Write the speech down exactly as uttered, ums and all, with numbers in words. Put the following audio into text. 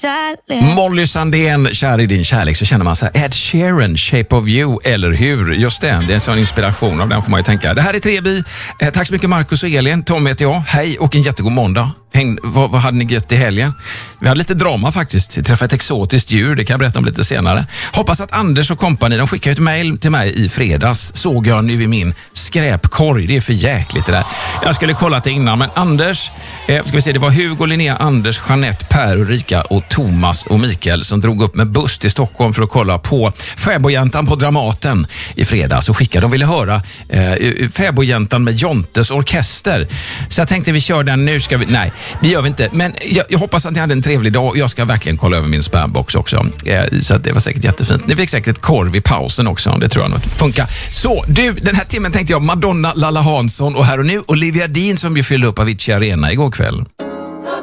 kärlek. Molly Sandén, kär i din kärlek, så känner man så här, Ed Sheeran, Shape of You, eller hur? Just det, det är en sån inspiration av den får man ju tänka. Det här är Trebi. Eh, tack så mycket Marcus och Elin. Tom heter jag. Hej och en jättegod måndag. Häng, vad, vad hade ni gött i helgen? Vi hade lite drama faktiskt. Vi träffade ett exotiskt djur, det kan jag berätta om lite senare. Hoppas att Anders och kompani, de skickade ett mejl till mig i fredags. Såg jag nu i min skräpkorg. Det är för jäkligt det där. Jag skulle kolla det innan, men Anders, eh, ska vi se, det var Hugo, Linnea, Anders, Jeanette, Per, Ulrika och Thomas och Mikael som drog upp med buss till Stockholm för att kolla på Fäbodjäntan på Dramaten i fredags och skickade. De ville höra eh, Fäbodjäntan med Jontes orkester. Så jag tänkte vi kör den nu. Ska vi, nej, det gör vi inte. Men jag, jag hoppas att ni hade en trevlig dag och jag ska verkligen kolla över min spambox också. Eh, så att det var säkert jättefint. Ni fick säkert ett korv i pausen också. Det tror jag nog funkar. Så du, den här timmen tänkte jag Madonna, Lalla Hansson och här och nu Olivia Dean som ju fyllde upp Avicii Arena igår kväll.